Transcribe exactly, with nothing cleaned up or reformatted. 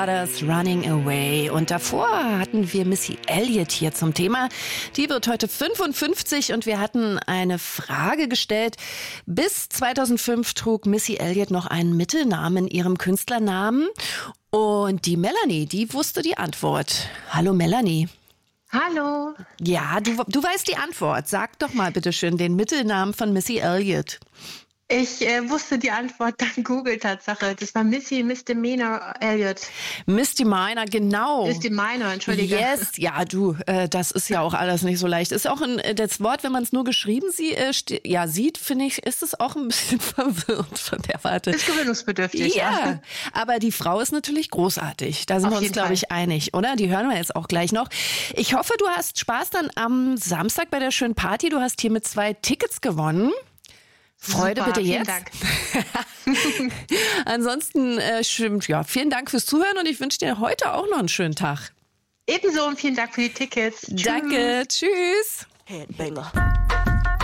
Das Running Away. Und davor hatten wir Missy Elliott hier zum Thema. Die wird heute fünfundfünfzig und wir hatten eine Frage gestellt. Bis zweitausendfünf trug Missy Elliott noch einen Mittelnamen in ihrem Künstlernamen. Und die Melanie, die wusste die Antwort. Hallo Melanie. Hallo. Ja, du, du weißt die Antwort. Sag doch mal bitte schön den Mittelnamen von Missy Elliott. Ich äh, wusste die Antwort dank Google-Tatsache. Das war Missy Misdemeanor Elliott. Misdemeanor, genau. Misdemeanor, entschuldige. Yes, ja, du, äh, das ist ja auch alles nicht so leicht. Ist auch ein, das Wort, wenn man es nur geschrieben sie, äh, st- ja, sieht, finde ich, ist es auch ein bisschen verwirrend von der Warte. Ist gewöhnungsbedürftig. Ja, ja, aber die Frau ist natürlich großartig. Da sind Auf wir uns, jeden glaube Fall. ich, einig, oder? Die hören wir jetzt auch gleich noch. Ich hoffe, du hast Spaß dann am Samstag bei der schönen Party. Du hast hier mit zwei Tickets gewonnen. Freude Super, bitte vielen jetzt. Dank. Ansonsten, äh, schön, ja, vielen Dank fürs Zuhören und ich wünsche dir heute auch noch einen schönen Tag. Ebenso und vielen Dank für die Tickets. Danke, tschüss. Headbanger.